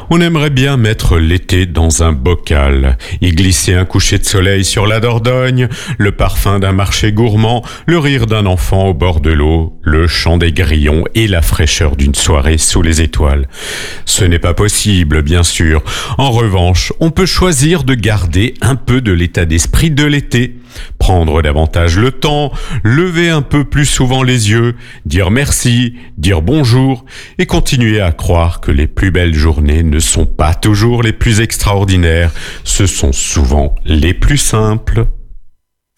On aimerait bien mettre l'été dans un bocal, y glisser un coucher de soleil sur la Dordogne, le parfum d'un marché gourmand, le rire d'un enfant au bord de l'eau, le chant des grillons et la fraîcheur d'une soirée sous les étoiles. Ce n'est pas possible, bien sûr. En revanche, on peut choisir de garder un peu de l'état d'esprit de l'été. Prendre davantage le temps, lever un peu plus souvent les yeux, dire merci, dire bonjour et continuer à croire que les plus belles journées ne sont pas toujours les plus extraordinaires, ce sont souvent les plus simples.